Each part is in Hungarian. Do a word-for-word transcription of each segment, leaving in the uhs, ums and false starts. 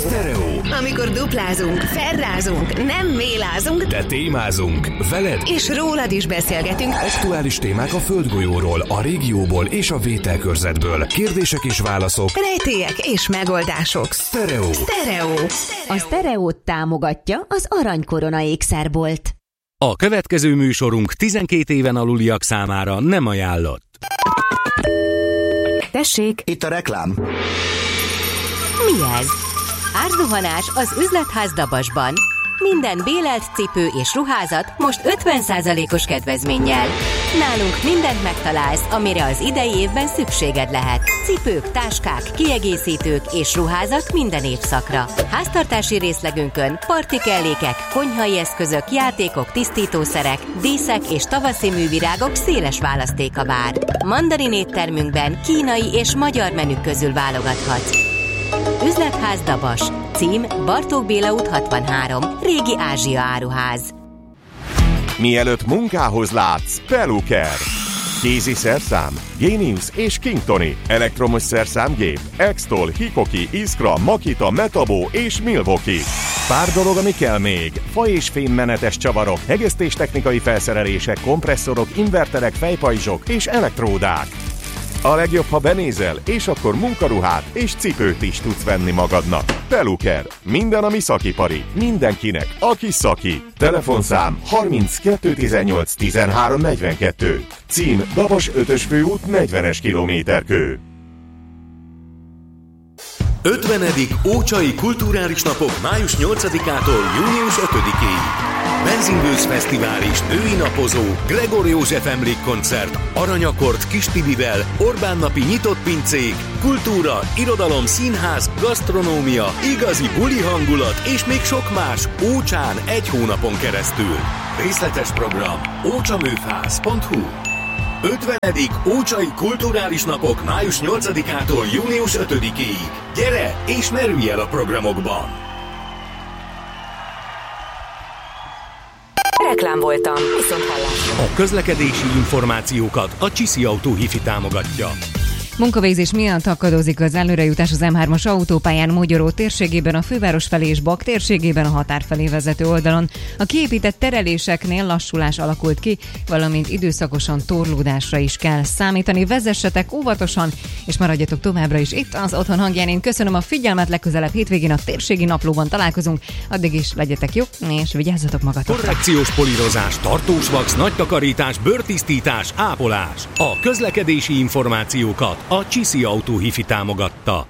Sztereó. Amikor duplázunk, ferrázunk, nem mélázunk, de témázunk. Veled és rólad is beszélgetünk. Aktuális témák a földgolyóról, a régióból és a vételkörzetből. Kérdések és válaszok. Rejtélyek és megoldások. Sztereó. Sztereó. A Sztereót támogatja az Aranykorona ékszerbolt. A következő műsorunk tizenkét éven aluliak számára nem ajánlott. Tessék! Itt a reklám. Mi ez? Árzuhanás az üzletház Dabasban. Minden bélelt cipő és ruházat most ötven százalékos kedvezménnyel. Nálunk mindent megtalálsz, amire az idei évben szükséged lehet. Cipők, táskák, kiegészítők és ruházat minden évszakra. Háztartási részlegünkön partikellékek, konyhai eszközök, játékok, tisztítószerek, díszek és tavaszi művirágok széles választéka vár. Mandarin éttermünkben kínai és magyar menük közül válogathatsz. Üzletház Dabas. Cím Bartók Béla út hatvanhárom. Régi Ázsia áruház. Mielőtt munkához látsz, Peluker. Kézi szerszám, Genius és Kingtoni. Elektromos szerszámgép, Extol, Hikoki, Iskra, Makita, Metabo és Milwaukee. Pár dolog, ami kell még. Fa- és fémmenetes csavarok, hegesztéstechnikai felszerelések, kompresszorok, inverterek, fejpajzsok és elektródák. A legjobb, ha benézel, és akkor munkaruhát és cipőt is tudsz venni magadnak. Peluker. Minden, ami szakipari. Mindenkinek, aki szaki. Telefonszám harminckettő tizennyolc tizenhárom negyvenkettő. Cím Dabas ötös főút negyvenes kilométerkő. ötvenedik Ócsai Kulturális Napok május nyolcadikától június ötödikéig. Benzinbősz Fesztivál és női napozó, Gregor József emlékkoncert, Aranyakord Kis Tibivel, Orbán napi nyitott pincék, kultúra, irodalom, színház, gasztronómia, igazi buli hangulat és még sok más Ócsán egy hónapon keresztül. Részletes program ócsaműfász pont hu. ötvenedik Ócsai Kulturális Napok május nyolcadikától június ötödikéig. Gyere és merülj el a programokban! Reklám voltam. Viszont hallásra. A közlekedési információkat a Csiszi Autó Hifi támogatja. Munkavégzés miatt akadozik az előrejutás az M hármas autópályán Mogyoró térségében, a főváros felé és Bak térségében a határ felé vezető oldalon. A kiépített tereléseknél lassulás alakult ki, valamint időszakosan torlódásra is kell számítani. Vezessetek óvatosan, és maradjatok továbbra is itt az Otthon hangján. Én köszönöm a figyelmet, legközelebb hétvégén a térségi naplóban találkozunk. Addig is legyetek jók, és vigyázzatok magatokra. Korrekciós polírozás, tartós vax, nagy takarítás, bőrtisztítás, ápolás. A közlekedési információkat a Csiszi Autó Hifi támogatta.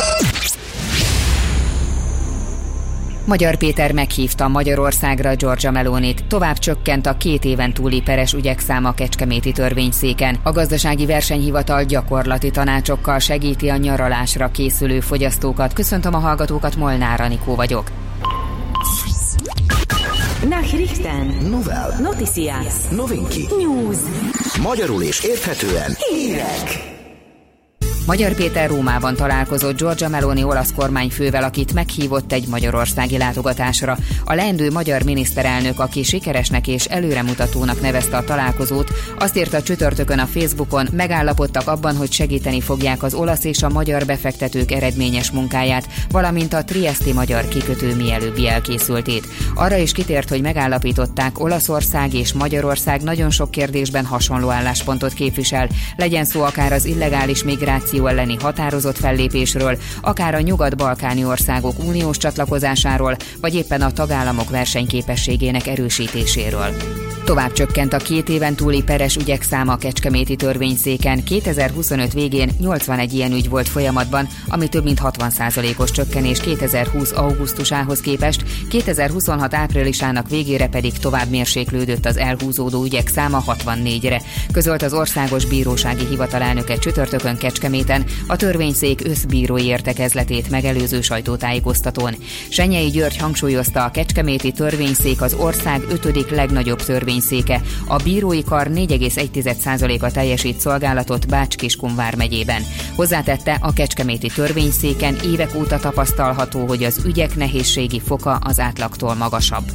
Magyar Péter meghívta Magyarországra Giorgia Melonit. Tovább csökkent a két éven túli peres ügyek száma kecskeméti törvényszéken. A gazdasági versenyhivatal gyakorlati tanácsokkal segíti a nyaralásra készülő fogyasztókat. Köszöntöm a hallgatókat, Molnár Anikó vagyok. Nachrichten. Novel. Noticias. Novinki. News. Magyarul és érthetően. Hírek. Magyar Péter Rómában találkozott Giorgia Meloni olasz kormányfővel, akit meghívott egy magyarországi látogatásra. A leendő magyar miniszterelnök, aki sikeresnek és előremutatónak nevezte a találkozót, azt írta csütörtökön a Facebookon, megállapodtak abban, hogy segíteni fogják az olasz és a magyar befektetők eredményes munkáját, valamint a trieszti magyar kikötő mielőbbi elkészültét. Arra is kitért, hogy megállapították, Olaszország és Magyarország nagyon sok kérdésben hasonló álláspontot képvisel, legyen szó akár az illegális migráció elleni határozott fellépésről, akár a nyugat-balkáni országok uniós csatlakozásáról, vagy éppen a tagállamok versenyképességének erősítéséről. Tovább csökkent a két éven túli peres ügyek száma a kecskeméti törvényszéken. kétezer-huszonöt végén nyolcvanegy ilyen ügy volt folyamatban, ami több mint hatvan százalékos csökkenés kétezer-húsz augusztusához képest, kétezer-huszonhat áprilisának végére pedig tovább mérséklődött az elhúzódó ügyek száma hatvannégyre, közölt az Országos Bírósági Hivatal elnöke csütörtökön Kecskeméten a törvényszék összbírói értekezletét megelőző sajtótájékoztatón. Senyei György hangsúlyozta, a kecskeméti törvényszék az ország ötödik legnagyobb törvény törvényszéke. A bírói kar négy egész egy százaléka teljesít szolgálatot Bács-Kiskun vármegyében. Hozzátette, a kecskeméti törvényszéken évek óta tapasztalható, hogy az ügyek nehézségi foka az átlagtól magasabb.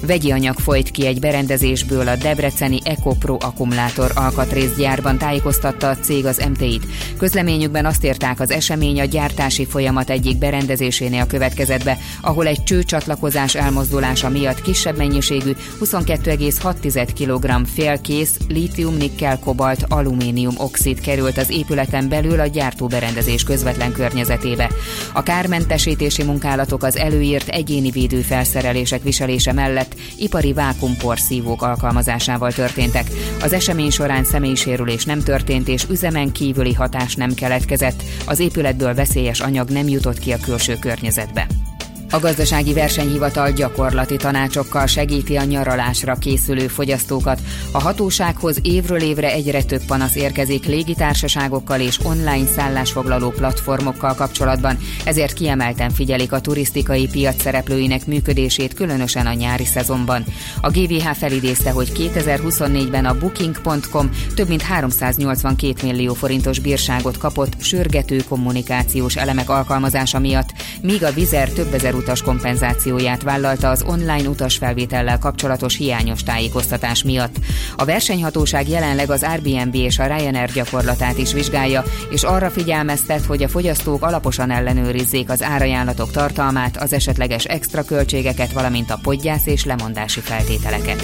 Vegyi anyag folyt ki egy berendezésből a debreceni EcoPro akkumulátor alkatrészgyárban, tájékoztatta a cég az em té i-t. Közleményükben azt írták, az esemény a gyártási folyamat egyik berendezésénél következett be, ahol egy csőcsatlakozás elmozdulása miatt kisebb mennyiségű huszonkettő egész hat kilogramm félkész lítium-nikkel-kobalt alumínium oxid került az épületen belül a gyártóberendezés közvetlen környezetébe. A kármentesítési munkálatok az előírt egyéni védőfelszerelések viselése mellett ipari vákumporszívók alkalmazásával történtek. Az esemény során személysérülés nem történt és üzemen kívüli hatás nem keletkezett. Az épületből veszélyes anyag nem jutott ki a külső környezetbe. A gazdasági versenyhivatal gyakorlati tanácsokkal segíti a nyaralásra készülő fogyasztókat. A hatósághoz évről évre egyre több panasz érkezik légitársaságokkal és online szállásfoglaló platformokkal kapcsolatban, ezért kiemelten figyelik a turisztikai piac szereplőinek működését, különösen a nyári szezonban. A gé vé há felidézte, hogy kétezer-huszonnégyben a booking pont com több mint háromszáznyolcvankét millió forintos bírságot kapott sürgető kommunikációs elemek alkalmazása miatt, míg a Wizz Air több ezer utas kompenzációját vállalta az online utasfelvétellel kapcsolatos hiányos tájékoztatás miatt. A versenyhatóság jelenleg az Airbnb és a Ryanair gyakorlatát is vizsgálja, és arra figyelmeztet, hogy a fogyasztók alaposan ellenőrizzék az árajánlatok tartalmát, az esetleges extra költségeket, valamint a podgyász és lemondási feltételeket.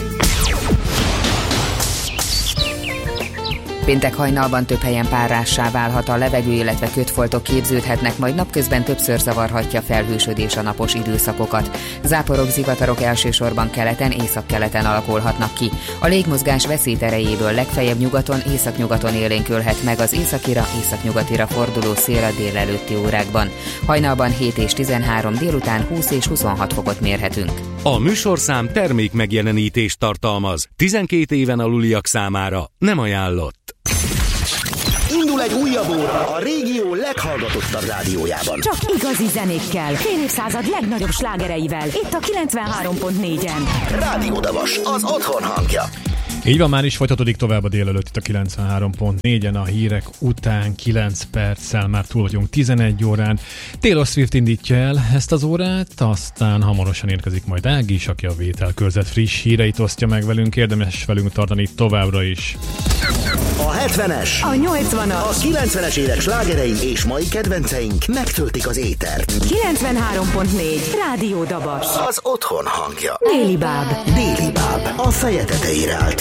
Péntek hajnalban több helyen párrássá válhat a levegő, illetve kötfoltok képződhetnek, majd napközben többször zavarhatja felhősödés a napos időszakokat. Záporok, zivatarok elsősorban keleten, északkeleten alakulhatnak ki. A légmozgás veszélyterejéből legfeljebb nyugaton, északnyugaton élénkülhet meg az északira, északnyugatira forduló szél a délelőtti órákban. Hajnalban hét és tizenhárom, délután húsz és huszonhat fokot mérhetünk. A műsorszám termék megjelenítést tartalmaz. tizenkét éven aluliak számára nem ajánlott. Indul egy újabb óra a régió leghallgatottabb rádiójában. Csak igazi zenékkel, fél évszázad legnagyobb slágereivel. Itt a kilencvenhárom pont négyen. Rádió Dabas, az otthon hangja. Így van, már is folytatódik tovább a délelőtt itt a kilencvenhárom pont négyen, a hírek után kilenc perccel már túl vagyunk tizenegy órán. Taylor Swift indítja el ezt az órát, aztán hamarosan érkezik majd Ági is, aki a Vételkörzet friss híreit osztja meg velünk, érdemes velünk tartani továbbra is. A hetvenes, a nyolcvanas, a kilencvenes évek slágerei és mai kedvenceink megtöltik az étert. kilencvenhárom pont négy. Rádió Dabas. Az otthon hangja. Déli báb. Déli báb. A feje tetejére állt